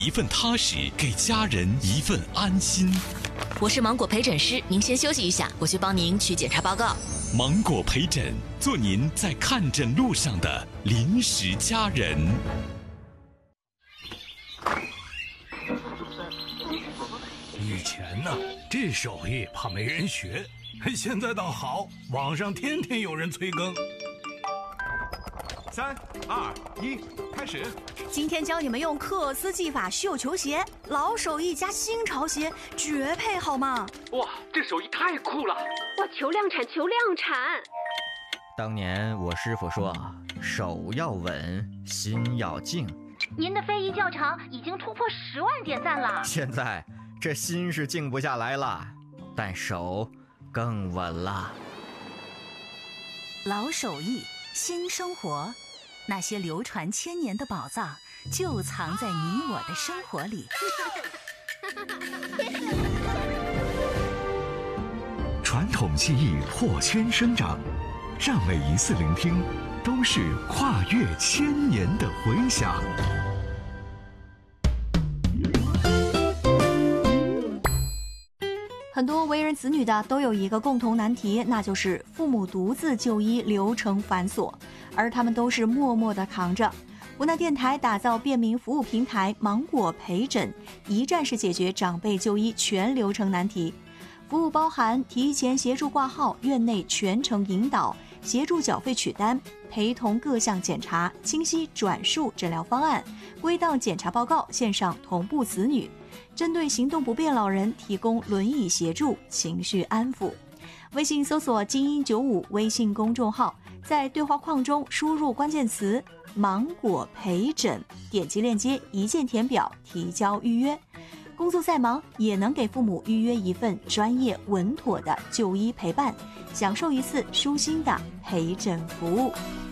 一份踏实，给家人一份安心。 我是芒果陪诊师，您先休息一下，我去帮您取检查报告。 芒果陪诊，做您在看诊路上的临时家人。 以前呢，这手艺怕没人学，现在倒好，网上天天有人催更。 3、2、1，开始！ 今天教你们用克斯技法绣球鞋，老手艺加新潮鞋，绝配好吗？ 哇，这手艺太酷了！ 哇，求量产，求量产！ 当年我师傅说，手要稳，心要静。 您的非遗教程已经突破10万点赞了。 现在这心是静不下来了，但手更稳了。 老手艺，新生活，那些流传千年的宝藏就藏在你我的生活里。 传统技艺破圈生长，让每一次聆听都是跨越千年的回响。 很多为人子女的都有一个共同难题，那就是父母独自就医，流程繁琐，而他们都是默默地扛着。湖南电台打造便民服务平台芒果陪诊，一站式解决长辈就医全流程难题。服务包含提前协助挂号、院内全程引导、协助缴费取单、陪同各项检查、清晰转述诊疗方案、归档检查报告、线上同步子女。针对行动不便老人提供轮椅协助、情绪安抚。微信搜索精英95微信公众号，在对话框中输入关键词芒果陪诊，点击链接一键填表提交预约。工作再忙也能给父母预约一份专业稳妥的就医陪伴，享受一次舒心的陪诊服务。